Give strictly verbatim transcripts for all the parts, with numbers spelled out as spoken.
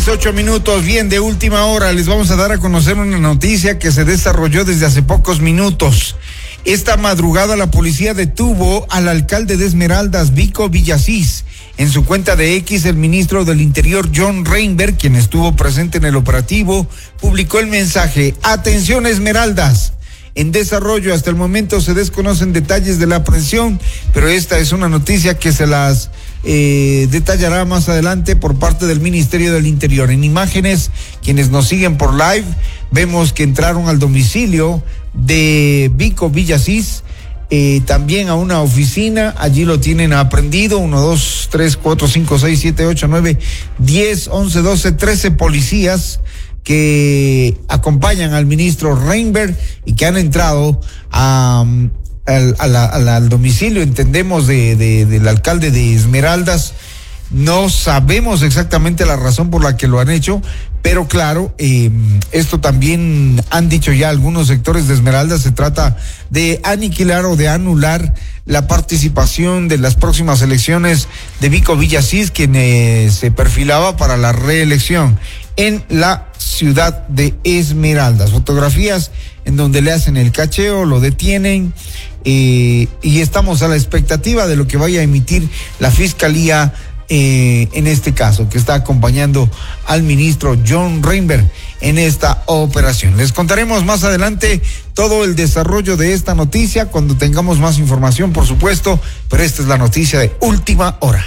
Ocho minutos, bien, de última hora les vamos a dar a conocer una noticia que se desarrolló desde hace pocos minutos. Esta madrugada la policía detuvo al alcalde de Esmeraldas, Vico Villasís. En su cuenta de X, el ministro del Interior, John Reinberg, quien estuvo presente en el operativo, publicó el mensaje: atención Esmeraldas. En desarrollo, hasta el momento se desconocen detalles de la aprehensión, pero esta es una noticia que se las eh, detallará más adelante por parte del Ministerio del Interior. En imágenes, quienes nos siguen por live, vemos que entraron al domicilio de Vico Villasís, eh, también a una oficina. Allí lo tienen aprehendido: uno, dos, tres, cuatro, cinco, seis, siete, ocho, nueve, diez, once, doce, trece policías que acompañan al ministro Reinberg y que han entrado a, al, a la, a la, al domicilio, entendemos, de, de, del alcalde de Esmeraldas. No sabemos exactamente la razón por la que lo han hecho, pero claro, eh, esto también han dicho ya algunos sectores de Esmeraldas: se trata de aniquilar o de anular la participación de las próximas elecciones de Vico Villasís, quien eh, se perfilaba para la reelección en la ciudad de Esmeraldas. Fotografías en donde le hacen el cacheo, lo detienen, eh, y estamos a la expectativa de lo que vaya a emitir la fiscalía eh, en este caso, que está acompañando al ministro John Reinberg en esta operación. Les contaremos más adelante todo el desarrollo de esta noticia cuando tengamos más información, por supuesto, pero esta es la noticia de última hora.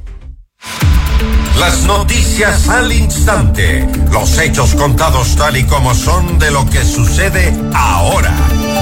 Las noticias al instante, los hechos contados tal y como son de lo que sucede ahora.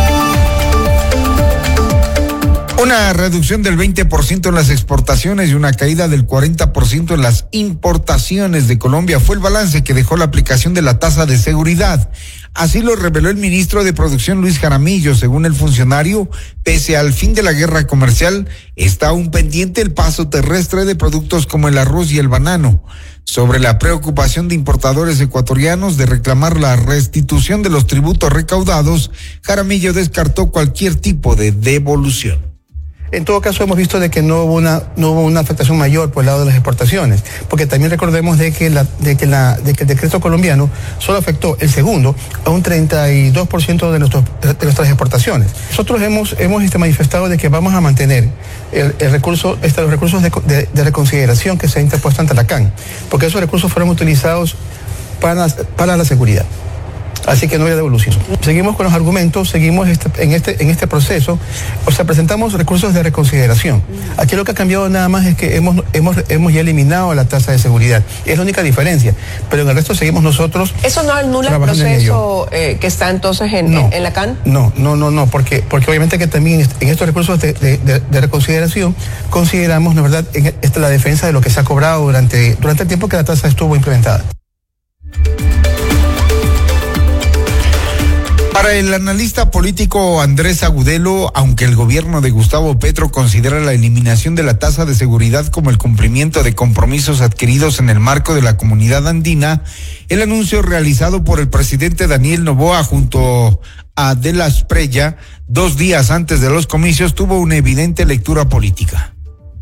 Una reducción del veinte por ciento en las exportaciones y una caída del cuarenta por ciento en las importaciones de Colombia fue el balance que dejó la aplicación de la tasa de seguridad. Así lo reveló el ministro de Producción, Luis Jaramillo. Según el funcionario, pese al fin de la guerra comercial, está aún pendiente el paso terrestre de productos como el arroz y el banano. Sobre la preocupación de importadores ecuatorianos de reclamar la restitución de los tributos recaudados, Jaramillo descartó cualquier tipo de devolución. En todo caso, hemos visto de que no hubo una no hubo una afectación mayor por el lado de las exportaciones, porque también recordemos de que la de que la de que el decreto colombiano solo afectó el segundo a un treinta y dos por ciento de nuestros de nuestras exportaciones. Nosotros hemos hemos este, manifestado de que vamos a mantener el, el recurso este, los recursos de, de, de reconsideración que se ha interpuesto ante la C A N, porque esos recursos fueron utilizados para para la seguridad. Así que no hay devolución. Seguimos con los argumentos, seguimos este, en este en este proceso, o sea, presentamos recursos de reconsideración. Aquí lo que ha cambiado nada más es que hemos hemos hemos ya eliminado la tasa de seguridad. Es la única diferencia, pero en el resto seguimos nosotros. ¿Eso no anula el proceso eh, que está entonces en, no, en la C A N? No, no, no, no, porque porque obviamente que también en estos recursos de, de, de, de reconsideración consideramos, la verdad, en esta, la defensa de lo que se ha cobrado durante durante el tiempo que la tasa estuvo implementada. Para el analista político Andrés Agudelo, aunque el gobierno de Gustavo Petro considera la eliminación de la tasa de seguridad como el cumplimiento de compromisos adquiridos en el marco de la Comunidad Andina, el anuncio realizado por el presidente Daniel Noboa junto a De la Espriella dos días antes de los comicios tuvo una evidente lectura política.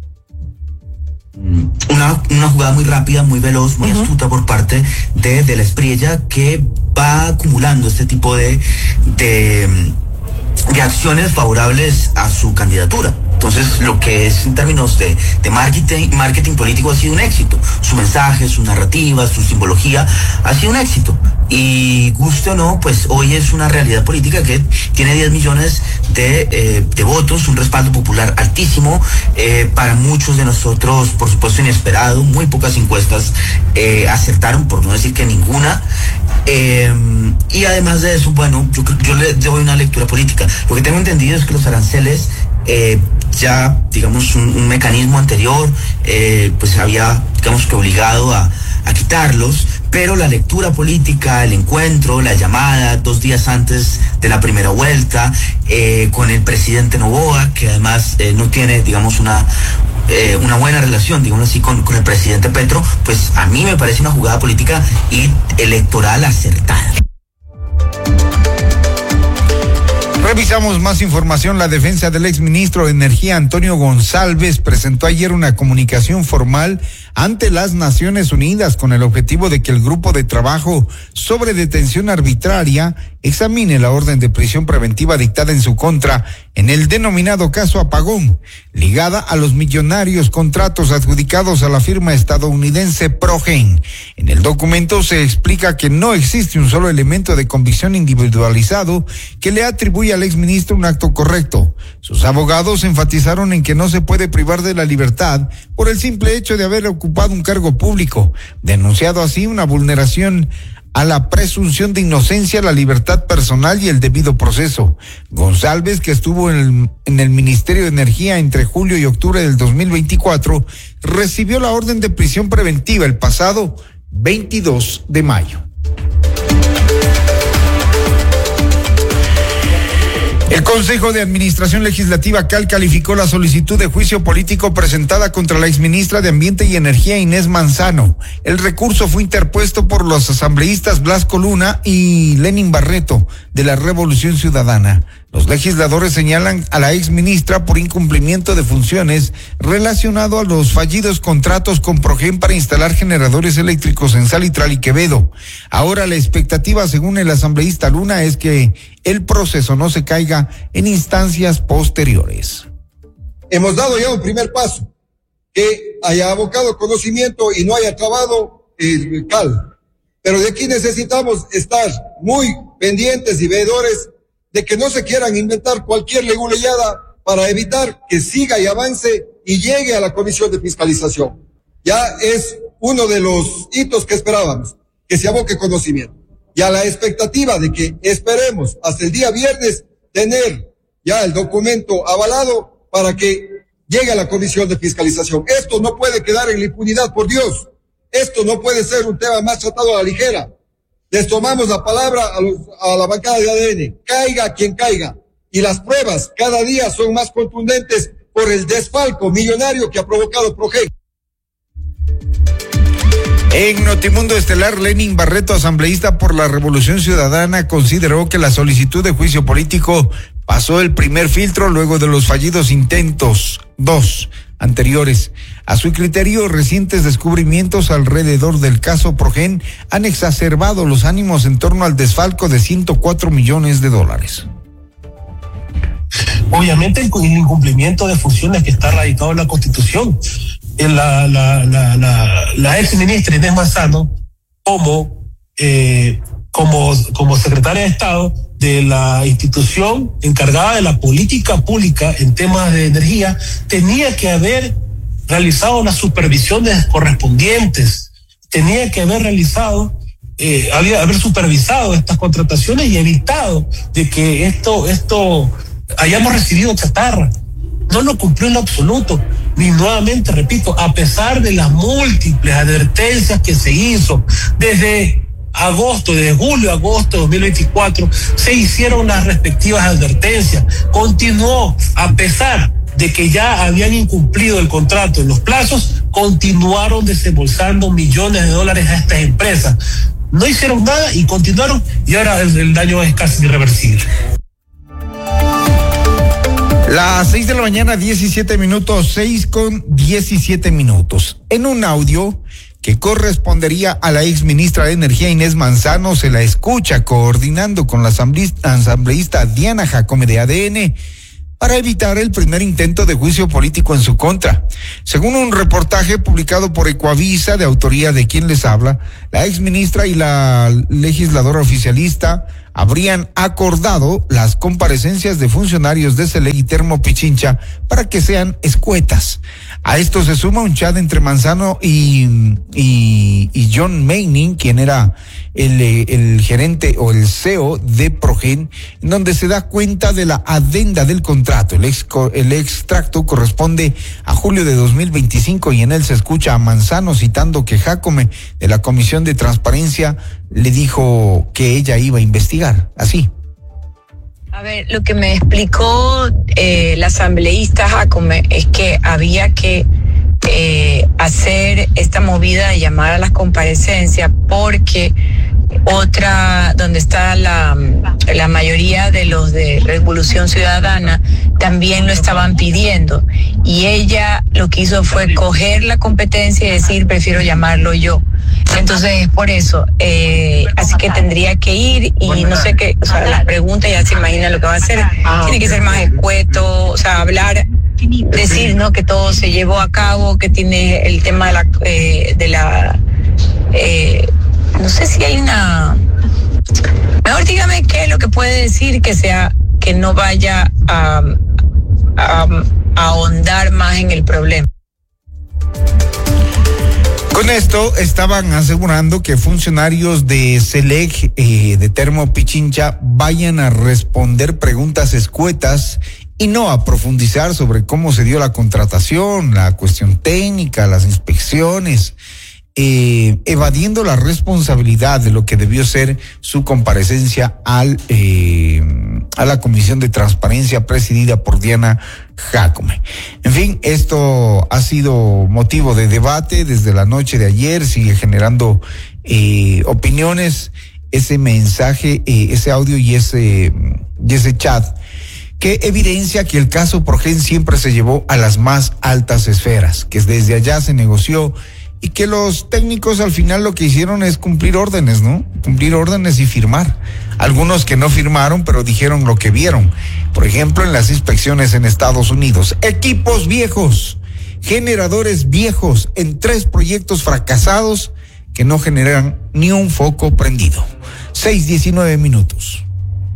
Una, una jugada muy rápida, muy veloz, muy uh-huh. astuta por parte de De la Espriella, que va acumulando este tipo de, de, de acciones favorables a su candidatura. Entonces, lo que es en términos de, de marketing, marketing político ha sido un éxito. Su mensaje, su narrativa, su simbología ha sido un éxito. Y guste o no, pues hoy es una realidad política que tiene diez millones de, eh, de votos, un respaldo popular altísimo, eh, para muchos de nosotros, por supuesto, inesperado. Muy pocas encuestas eh, acertaron, por no decir que ninguna. Eh, y además de eso, bueno, yo, yo le doy una lectura política. Lo que tengo entendido es que los aranceles, eh, ya, digamos, un, un mecanismo anterior, eh, pues había, digamos, que obligado a, a quitarlos, pero la lectura política, el encuentro, la llamada dos días antes de la primera vuelta, eh, con el presidente Noboa, que además eh, no tiene, digamos, una eh, una buena relación, digamos así, con, con el presidente Petro, pues a mí me parece una jugada política y electoral acertada. Revisamos más información. La defensa del exministro de Energía, Antonio González, presentó ayer una comunicación formal ante las Naciones Unidas con el objetivo de que el grupo de trabajo sobre detención arbitraria examine la orden de prisión preventiva dictada en su contra en el denominado caso Apagón, ligada a los millonarios contratos adjudicados a la firma estadounidense Progen. En el documento se explica que no existe un solo elemento de convicción individualizado que le atribuya al exministro un acto correcto. Sus abogados enfatizaron en que no se puede privar de la libertad por el simple hecho de haber ocupado un cargo público, denunciado así una vulneración a la presunción de inocencia, la libertad personal y el debido proceso. González, que estuvo en el, en el Ministerio de Energía entre julio y octubre del dos mil veinticuatro, recibió la orden de prisión preventiva el pasado veintidós de mayo. El Consejo de Administración Legislativa C A L calificó la solicitud de juicio político presentada contra la exministra de Ambiente y Energía Inés Manzano. El recurso fue interpuesto por los asambleístas Blasco Luna y Lenin Barreto de la Revolución Ciudadana. Los legisladores señalan a la exministra por incumplimiento de funciones relacionado a los fallidos contratos con Progen para instalar generadores eléctricos en Salitral y Quevedo. Ahora la expectativa, según el asambleísta Luna, es que el proceso no se caiga en instancias posteriores. Hemos dado ya un primer paso, que haya abocado conocimiento y no haya trabado el C A L. Pero de aquí necesitamos estar muy pendientes y veedores de que no se quieran inventar cualquier leguleyada para evitar que siga y avance y llegue a la Comisión de Fiscalización. Ya es uno de los hitos que esperábamos, que se aboque conocimiento. Y a la expectativa de que esperemos hasta el día viernes tener ya el documento avalado para que llegue a la Comisión de Fiscalización. Esto no puede quedar en la impunidad, por Dios. Esto no puede ser un tema más tratado a la ligera. Les tomamos la palabra a, los, a la bancada de A D N, caiga quien caiga, y las pruebas cada día son más contundentes por el desfalco millonario que ha provocado Progen. En Notimundo Estelar, Lenin Barreto, asambleísta por la Revolución Ciudadana, consideró que la solicitud de juicio político pasó el primer filtro luego de los fallidos intentos, dos anteriores. A su criterio, recientes descubrimientos alrededor del caso Progen han exacerbado los ánimos en torno al desfalco de ciento cuatro millones de dólares. Obviamente el incumplimiento de funciones que está radicado en la Constitución. La, la, la, la, la ex ministra Inés Manzano, como, eh, como, como secretaria de Estado de la institución encargada de la política pública en temas de energía, tenía que haber realizado las supervisiones correspondientes, tenía que haber realizado, eh, había, haber supervisado estas contrataciones y evitado de que esto, esto hayamos recibido chatarra. No lo cumplió en lo absoluto. Y nuevamente repito, a pesar de las múltiples advertencias que se hizo desde agosto, desde julio, agosto de dos mil veinticuatro, se hicieron las respectivas advertencias. Continuó, a pesar de que ya habían incumplido el contrato en los plazos, continuaron desembolsando millones de dólares a estas empresas. No hicieron nada y continuaron, y ahora el, el daño es casi irreversible. Las seis de la mañana, diecisiete minutos, seis con diecisiete minutos. En un audio que correspondería a la ex ministra de Energía Inés Manzano, se la escucha coordinando con la asambleísta, asambleísta Diana Jacome de A D N para evitar el primer intento de juicio político en su contra. Según un reportaje publicado por Ecoavisa, de autoría de quien les habla, la ex ministra y la legisladora oficialista habrían acordado las comparecencias de funcionarios de Selec y Termo Pichincha para que sean escuetas. A esto se suma un chat entre Manzano y, y, y John Manning, quien era el, el gerente o el C E O de Progen, en donde se da cuenta de la adenda del contrato. El, ex, el extracto corresponde a julio de dos mil veinticinco y en él se escucha a Manzano citando que Jacome de la Comisión de Transparencia le dijo que ella iba a investigar. Así. A ver, lo que me explicó eh, la asambleísta Jacome es que había que eh, hacer esta movida de llamar a las comparecencias, porque otra, donde está la, la mayoría de los de Revolución Ciudadana, también lo estaban pidiendo, y ella lo que hizo fue coger la competencia y decir, prefiero llamarlo yo. Entonces, por eso, eh, así que tendría que ir, y no sé qué, o sea, las preguntas ya se imaginan lo que va a hacer. Tiene que ser más escueto, o sea, hablar, decir, ¿no?, que todo se llevó a cabo, que tiene el tema de la, eh, de la, eh, no sé si hay una, mejor dígame qué es lo que puede decir que sea, que no vaya a, a, a ahondar más en el problema. Con esto estaban asegurando que funcionarios de SELEC, eh, de Termo Pichincha, vayan a responder preguntas escuetas y no a profundizar sobre cómo se dio la contratación, la cuestión técnica, las inspecciones, eh, evadiendo la responsabilidad de lo que debió ser su comparecencia al eh, a la Comisión de Transparencia presidida por Diana Jácome. En fin, esto ha sido motivo de debate desde la noche de ayer, sigue generando eh, opiniones, ese mensaje, eh, ese audio y ese, y ese chat, que evidencia que el caso Progen siempre se llevó a las más altas esferas, que desde allá se negoció y que los técnicos al final lo que hicieron es cumplir órdenes, ¿no? Cumplir órdenes y firmar. Algunos que no firmaron, pero dijeron lo que vieron. Por ejemplo, en las inspecciones en Estados Unidos, equipos viejos, generadores viejos en tres proyectos fracasados que no generan ni un foco prendido. seis diecinueve minutos.